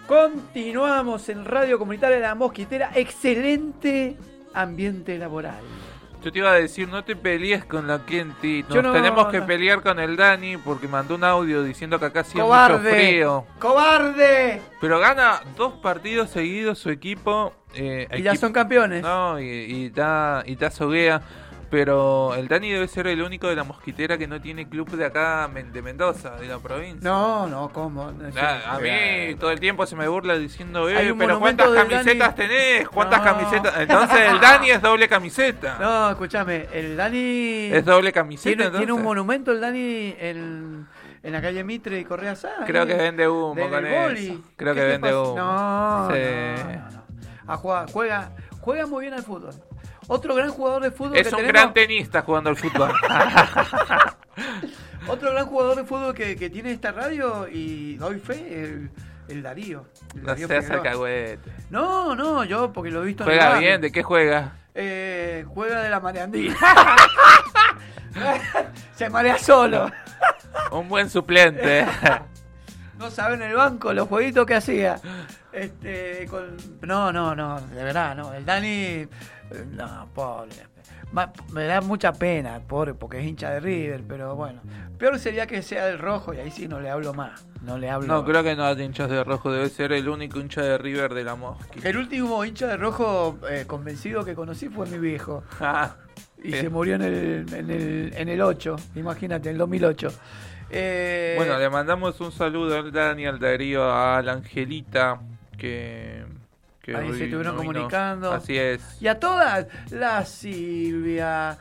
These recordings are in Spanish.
Continuamos en Radio Comunitaria de La Mosquitera. Excelente ambiente laboral. Yo te iba a decir, no te pelees con la Kenty. Yo Tenemos que pelear con el Dani porque mandó un audio diciendo que acá hacía mucho ¡Cobarde! frío. ¡Cobarde! Pero gana 2 partidos seguidos su equipo. Y ya son campeones. No, y está soguea. Pero el Dani debe ser el único de La Mosquitera que no tiene club de acá, de Mendoza, de la provincia. No, ¿cómo? No, A mí todo el tiempo se me burla diciendo, Hay un pero monumento ¿cuántas del camisetas Dani? tenés? ¿Cuántas No. camisetas? Entonces el Dani es doble camiseta. No, escúchame, el Dani... Es doble camiseta. Tiene entonces. un monumento el Dani en la calle Mitre y Correa Sá. Creo que vende humo Del con boli. eso. Creo ¿Qué que te vende pasa? humo. No. Juega muy bien al fútbol. Otro gran jugador de fútbol Es que un tenemos, gran tenista jugando al fútbol. otro gran jugador de fútbol que tiene esta radio y doy fe, el Darío. El No Darío seas Figueroa. alcahuete. No, yo porque lo he visto en el Juega barrio. bien, ¿de qué juega? Juega de la mareandina. Se marea solo. Un buen suplente. No sabe en el banco los jueguitos que hacía. No, de verdad, no. El Dani, no, pobre. Me da mucha pena, pobre, porque es hincha de River, pero bueno. Peor sería que sea del rojo y ahí sí no le hablo más. No, creo que no hay hinchas de rojo, debe ser el único hincha de River de La Mosquita. El último hincha de rojo convencido que conocí fue mi viejo. Y sí. se murió en el 8, imagínate, en el 2008. Bueno, le mandamos un saludo al Dani, al Darío, a la Angelita, que ahí hoy se estuvieron no vino. comunicando. Así es. Y a todas, la Silvia,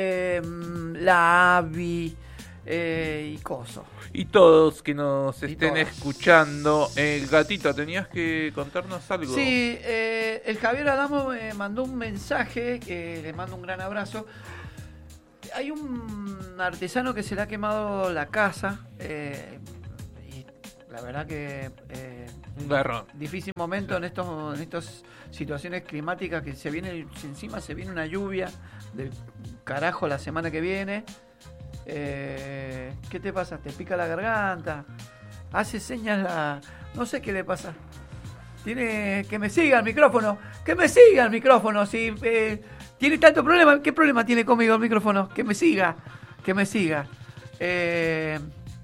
la Avi y Coso. Y todos que nos estén todas. escuchando. Gatito, tenías que contarnos algo. Sí, el Javier Adamo me mandó un mensaje, que le mando un gran abrazo. Hay un artesano que se le ha quemado la casa y la verdad que Un garrón. difícil momento en estas situaciones climáticas que encima se viene una lluvia del carajo la semana que viene. ¿Qué te pasa? ¿Te pica la garganta? Hace señas no sé qué le pasa. Tiene que me siga el micrófono. Que me siga el micrófono. Si tiene tanto problema, ¿qué problema tiene conmigo el micrófono? Que me siga. Es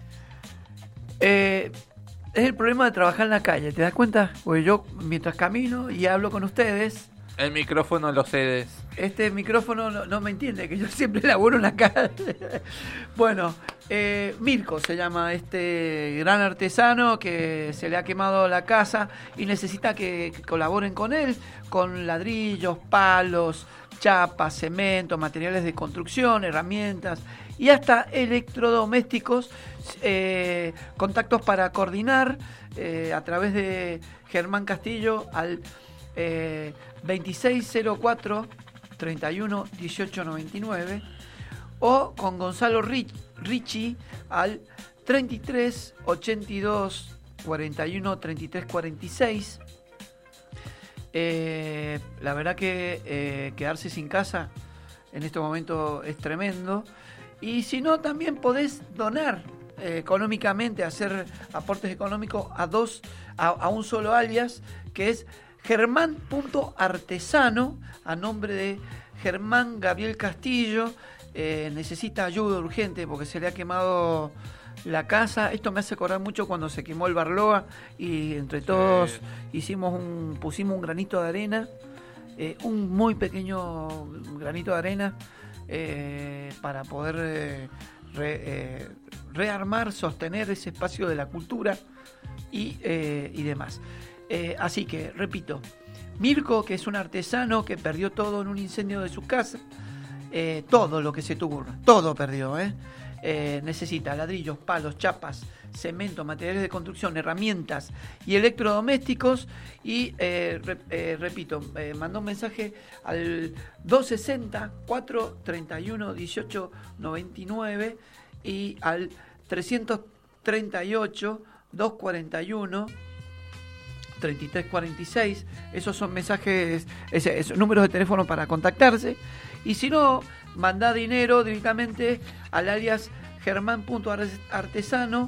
el problema de trabajar en la calle, ¿te das cuenta? Porque yo mientras camino y hablo con ustedes, El micrófono lo cedes. este micrófono no me entiende, que yo siempre laburo en la calle. Bueno, Mirko se llama este gran artesano que se le ha quemado la casa y necesita que colaboren con él, con ladrillos, palos, chapas, cemento, materiales de construcción, herramientas y hasta electrodomésticos. Contactos para coordinar a través de Germán Castillo al 2604 31 18 99 o con Gonzalo Ricci al 33 82 41 33 46. La verdad que quedarse sin casa en este momento es tremendo. Y si no, también podés donar económicamente, hacer aportes económicos a un solo alias, que es Germán.artesano, a nombre de Germán Gabriel Castillo. Necesita ayuda urgente porque se le ha quemado la casa. Esto me hace acordar mucho cuando se quemó el Barloa y entre todos pusimos un granito de arena, un muy pequeño granito de arena, para poder rearmar, sostener ese espacio de la cultura y demás. Así que, repito, Mirko, que es un artesano que perdió todo en un incendio de su casa, todo lo que se tuvo, todo perdió, necesita ladrillos, palos, chapas, cemento, materiales de construcción, herramientas y electrodomésticos. Y repito, mandó un mensaje al 260 431 18 99 y al 338 241 3346. Esos son mensajes, esos números de teléfono para contactarse. Y si no, mandá dinero directamente al alias Germán.artesano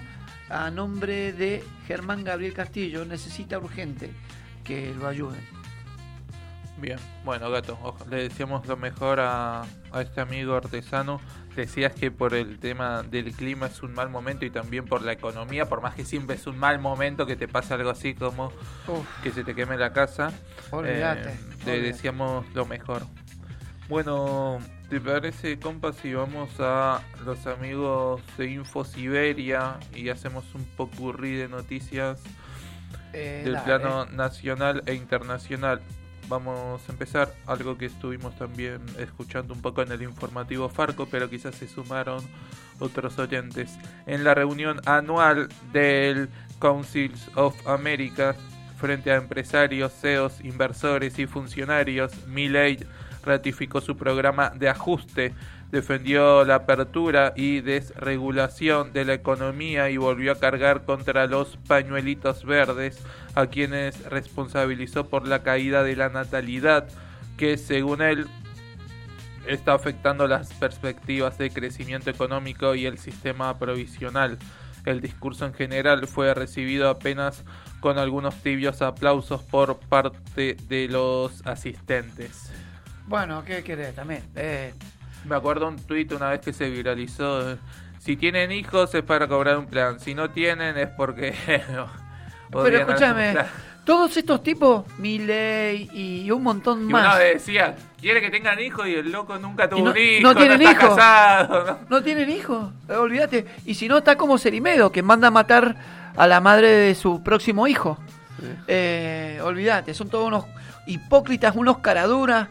a nombre de Germán Gabriel Castillo, necesita urgente que lo ayuden. Bien, bueno, Gato, le deseamos lo mejor a este amigo artesano. Decías que por el tema del clima es un mal momento y también por la economía, por más que siempre es un mal momento que te pase algo así como que se te queme la casa. Olvídate. Le deseamos lo mejor. Bueno, ¿te parece, compa, si vamos a los amigos de Info Siberia y hacemos un popurrí de noticias del plano nacional e internacional? Vamos a empezar algo que estuvimos también escuchando un poco en el informativo Farco, pero quizás se sumaron otros oyentes. En la reunión anual del Councils of America, frente a empresarios, CEOs, inversores y funcionarios, Milei ratificó su programa de ajuste, defendió la apertura y desregulación de la economía y volvió a cargar contra los pañuelitos verdes, a quienes responsabilizó por la caída de la natalidad, que según él está afectando las perspectivas de crecimiento económico y el sistema provisional. El discurso en general fue recibido apenas con algunos tibios aplausos por parte de los asistentes. Bueno, ¿qué querés también? Me acuerdo un tuit una vez que se viralizó. Si tienen hijos es para cobrar un plan. Si no tienen es porque... Pero escúchame, todos estos tipos, Milei y un montón más. Uno decía, quiere que tengan hijos y el loco nunca tuvo un hijo, no tienen está hijos. Casado. No tienen hijos, olvídate. Y si no, está como Cerimedo, que manda a matar a la madre de su próximo hijo. Sí. Olvídate, son todos unos hipócritas, unos caraduras.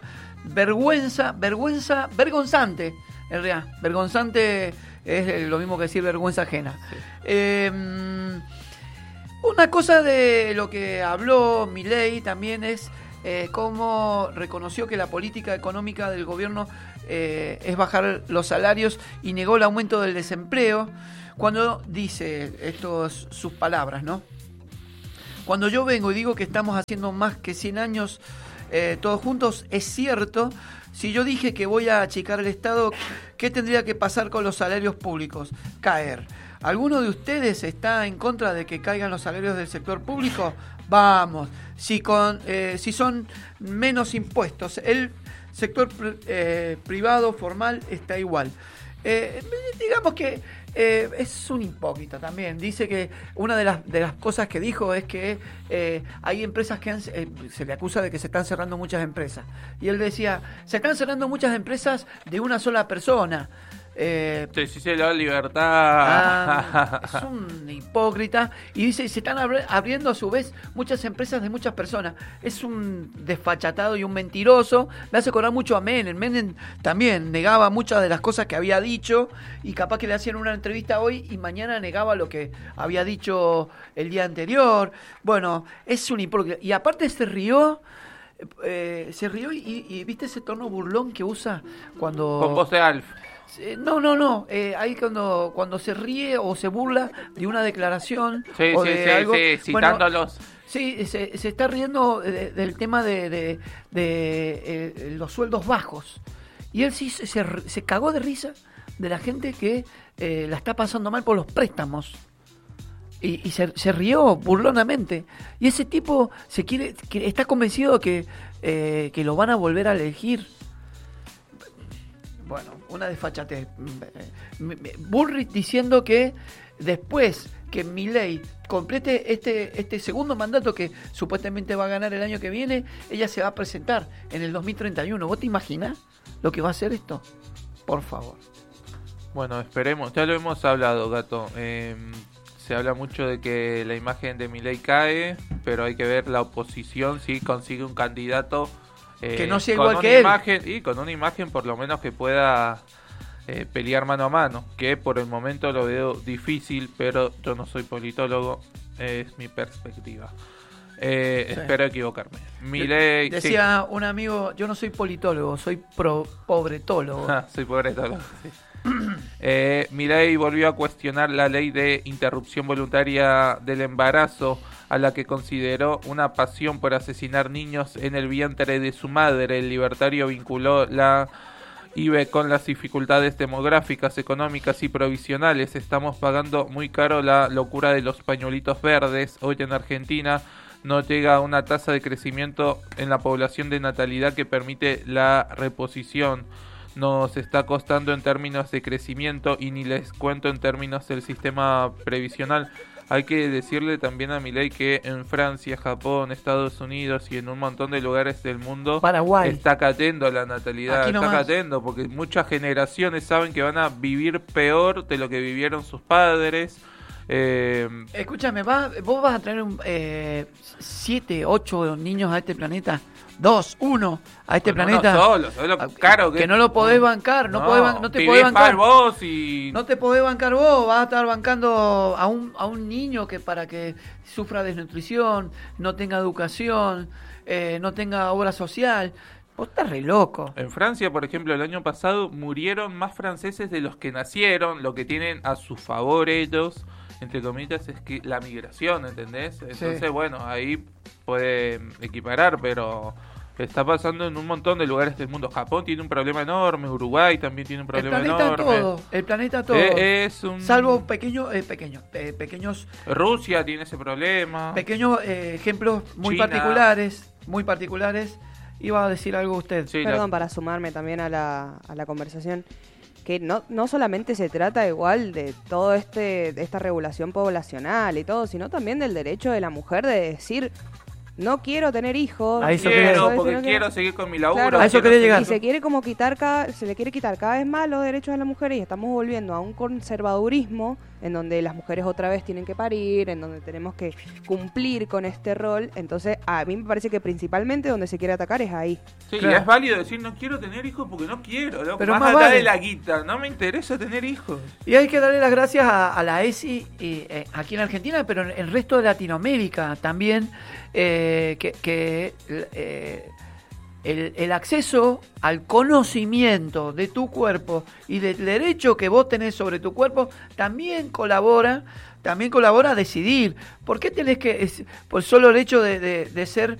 Vergonzante, en realidad. Vergonzante es lo mismo que decir vergüenza ajena. Sí. Una cosa de lo que habló Milei también es cómo reconoció que la política económica del gobierno es bajar los salarios y negó el aumento del desempleo cuando dice sus palabras, ¿no? Cuando yo vengo y digo que estamos haciendo más que 100 años todos juntos, es cierto. Si yo dije que voy a achicar el Estado, ¿qué tendría que pasar con los salarios públicos? Caer. ¿Alguno de ustedes está en contra de que caigan los salarios del sector público? Vamos. Si son menos impuestos, el sector privado formal está igual. Digamos que es un hipócrita también. Dice que una de las cosas que dijo es que hay empresas que se le acusa de que se están cerrando muchas empresas. Y él decía, se están cerrando muchas empresas de una sola persona. Si se le da libertad. Es un hipócrita. Y dice, se están abriendo a su vez muchas empresas de muchas personas. Es un desfachatado y un mentiroso. Me hace acordar mucho a Menem. Menem también negaba muchas de las cosas que había dicho, y capaz que le hacían una entrevista hoy y mañana negaba lo que había dicho el día anterior. Bueno, es un hipócrita. Y aparte se rió y viste ese tono burlón que usa cuando... Con voz de Alf. No. Ahí cuando se ríe o se burla de una declaración o de algo. Sí, citándolos. Bueno, sí, se está riendo del tema de los sueldos bajos. Y él sí se cagó de risa de la gente que la está pasando mal por los préstamos. Y se rió burlonamente. Y ese tipo está convencido que lo van a volver a elegir. Bueno, una desfachatez. Bullrich diciendo que después que Milei complete este segundo mandato que supuestamente va a ganar el año que viene, ella se va a presentar en el 2031. ¿Vos te imaginás lo que va a hacer esto? Por favor. Bueno, esperemos. Ya lo hemos hablado, Gato. Se habla mucho de que la imagen de Milei cae, pero hay que ver la oposición si consigue un candidato que no sea igual que él. Y con una imagen por lo menos que pueda pelear mano a mano, que por el momento lo veo difícil, pero yo no soy politólogo, es mi perspectiva. Sí. Espero equivocarme. Milei, decía un amigo, yo no soy politólogo, soy pobretólogo. Soy pobretólogo, sí. Milei volvió a cuestionar la ley de interrupción voluntaria del embarazo, a la que consideró una pasión por asesinar niños en el vientre de su madre. El libertario vinculó la Y con las dificultades demográficas, económicas y provisionales, estamos pagando muy caro la locura de los pañuelitos verdes. Hoy en Argentina no llega a una tasa de crecimiento en la población de natalidad que permite la reposición. Nos está costando en términos de crecimiento y ni les cuento en términos del sistema previsional. Hay que decirle también a Milei que en Francia, Japón, Estados Unidos y en un montón de lugares del mundo Paraguay está cayendo la natalidad, está cayendo porque muchas generaciones saben que van a vivir peor de lo que vivieron sus padres. Escúchame, vos vas a traer 7, 8 niños a este planeta. 2, 1 a este planeta. Solo, ¿sabes lo caro que no lo podés bancar, no te podés bancar vos y no te podés bancar vos, vas a estar bancando a un niño que para que sufra desnutrición, no tenga educación, no tenga obra social. Vos estás re loco. En Francia, por ejemplo, el año pasado murieron más franceses de los que nacieron. Lo que tienen a su favor ellos, entre comillas, es que la migración, ¿entendés? Entonces, sí. Bueno, ahí puede equiparar, pero está pasando en un montón de lugares del mundo. Japón tiene un problema enorme, Uruguay también tiene un problema enorme. El planeta todo. Salvo pequeños. Rusia tiene ese problema. Pequeños ejemplos muy China. particulares. Iba a decir algo usted. Sí, perdón, para sumarme también a la conversación, que no solamente se trata igual de todo esta regulación poblacional y todo, sino también del derecho de la mujer de decir, no quiero tener hijos. A eso quiero seguir con mi laburo. Claro, a eso quería llegar. Y se le quiere quitar cada vez más los derechos de las mujeres y estamos volviendo a un conservadurismo en donde las mujeres otra vez tienen que parir, en donde tenemos que cumplir con este rol. Entonces, a mí me parece que principalmente donde se quiere atacar es ahí. Sí, claro. Es válido decir no quiero tener hijos porque no quiero, loco. Pero más más allá vale. de la guita, no me interesa tener hijos. Y hay que darle las gracias a la ESI aquí en Argentina, pero en el resto de Latinoamérica también, el acceso al conocimiento de tu cuerpo y del derecho que vos tenés sobre tu cuerpo también colabora a decidir. ¿Por qué tenés que, por solo el hecho de ser